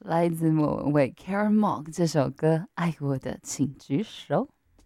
来自莫文蔚 Karen Mock 这首歌《爱我的请举手》。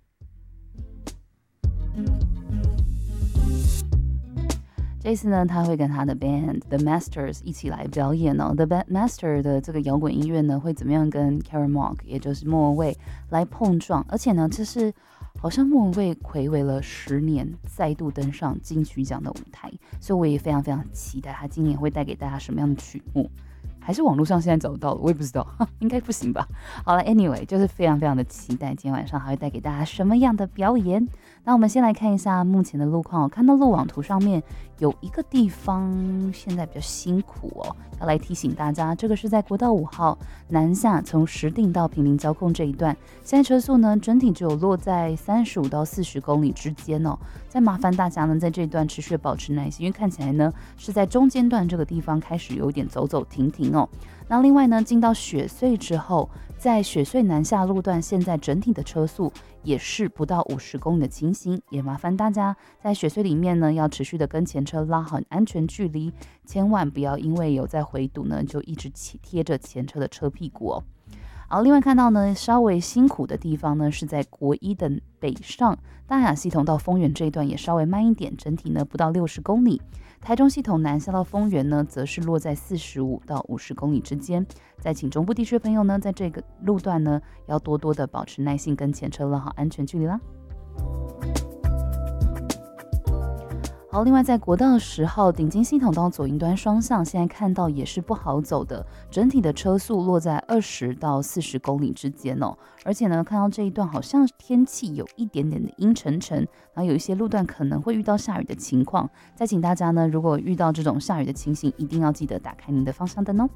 这次呢，他会跟他的 band The Masters 一起来表演哦。The Master 的这个摇滚音乐呢，会怎么样跟 Karen Mock， 也就是莫文蔚来碰撞？而且呢，这是好像莫文蔚睽违了10年，再度登上金曲奖的舞台，所以我也非常非常期待他今年会带给大家什么样的曲目。还是网络上现在找得到了，我也不知道，应该不行吧。好了 ，anyway， 就是非常非常的期待今天晚上还会带给大家什么样的表演。那我们先来看一下目前的路况哦，看到路网图上面有一个地方现在比较辛苦哦，要来提醒大家，这个是在国道5号南下从石碇到坪林交控这一段，现在车速呢整体只有落在35到40公里之间哦。再麻烦大家呢在这一段持续保持耐心，因为看起来呢是在中间段这个地方开始有点走走停停哦。那另外呢，进到雪隧之后，在雪隧南下路段，现在整体的车速也是不到50公里的情形，也麻烦大家在雪隧里面呢，要持续的跟前车拉好安全距离，千万不要因为有在回堵呢，就一直贴着前车的车屁股哦。好，另外看到呢，稍微辛苦的地方呢，是在国一的北上，大雅系统到丰原这一段也稍微慢一点，整体呢不到60公里。台中系统南下到丰原呢，则是落在45到50公里之间。再请中部地区的朋友呢，在这个路段呢，要多多的保持耐性，跟前车拉好安全距离啦。好，另外在国道10号顶金系统到左营端双向，现在看到也是不好走的，整体的车速落在20到40公里之间哦。而且呢，看到这一段好像天气有一点点的阴沉沉，然后有一些路段可能会遇到下雨的情况。再请大家呢，如果遇到这种下雨的情形，一定要记得打开您的方向灯哦。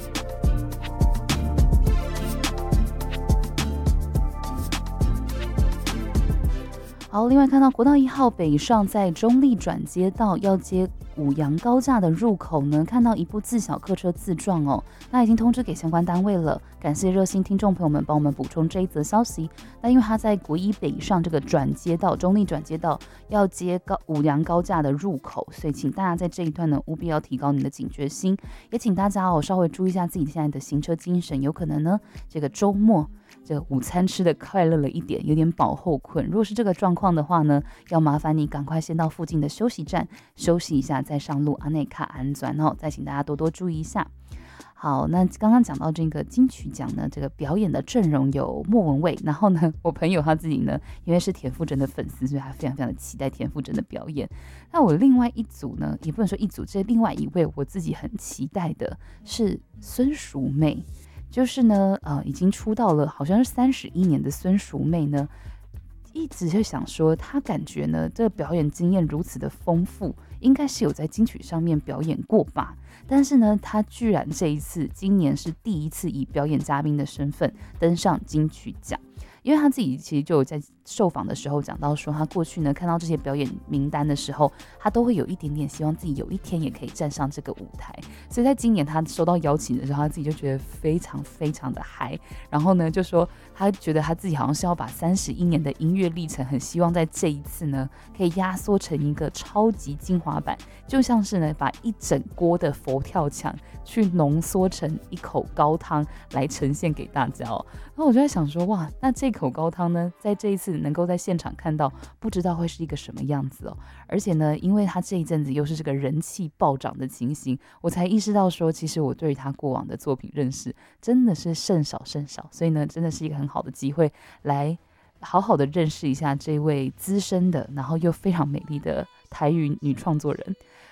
好，另外看到国道1号北上在中立转接道要接五羊高架的入口呢，看到一部自小客车自撞哦，那已经通知给相关单位了，感谢热心听众朋友们帮我们补充这一则消息。那因为他在国一北上这个转接道中立转接道要接五羊高架的入口，所以请大家在这一段呢务必要提高你的警觉心，也请大家稍微注意一下自己现在的行车精神，有可能呢这个周末这个午餐吃的快乐了一点，有点饱后困。如果是这个状况的话呢，要麻烦你赶快先到附近的休息站休息一下，再上路阿内卡安转哦。再请大家多多注意一下。好，那刚刚讲到这个金曲奖呢，这个表演的阵容有莫文蔚，然后呢，我朋友他自己呢，因为是田馥甄的粉丝，所以他非常非常的期待田馥甄的表演。那我另外一组呢，也不能说一组，这另外一位我自己很期待的是孙淑媚。就是呢，已经出道了，好像是31年的孙淑媚呢，一直就想说，她感觉呢，这个表演经验如此的丰富，应该是有在金曲上面表演过吧。但是呢，她居然今年是第一次以表演嘉宾的身份登上金曲奖。因为他自己其实就有在受访的时候讲到说，他过去呢看到这些表演名单的时候，他都会有一点点希望自己有一天也可以站上这个舞台。所以在今年他收到邀请的时候，他自己就觉得非常非常的嗨。然后呢，就说他觉得他自己好像是要把31年的音乐历程，很希望在这一次呢可以压缩成一个超级精华版，就像是呢把一整锅的佛跳墙去浓缩成一口高汤来呈现给大家哦。然后我就在想说，哇，那这口高汤呢，在这一次能够在现场看到，不知道会是一个什么样子哦。而且呢，因为他这一阵子又是这个人气暴涨的情形，我才意识到说，其实我对于他过往的作品认识真的是甚少甚少，所以呢，真的是一个很好的机会来好好的认识一下这位资深的，然后又非常美丽的台语女创作人。